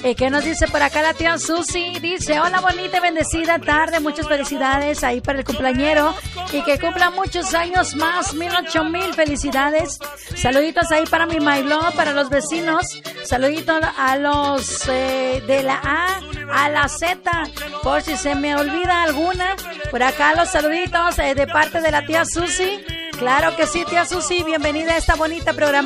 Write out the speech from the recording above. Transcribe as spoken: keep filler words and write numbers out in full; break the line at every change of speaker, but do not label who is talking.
¿Y qué nos dice por acá la tía Susi? Dice, hola, bonita y bendecida tarde, muchas felicidades ahí para el cumpleañero y que cumpla muchos años más, mil ocho mil felicidades. Saluditos ahí para mi Mailo, para los vecinos. Saluditos a los eh, de la A a la Z, por si se me olvida alguna. Por acá los saluditos eh, de parte de la tía Susi. Claro que sí, tía Susi, bienvenida a esta bonita programación.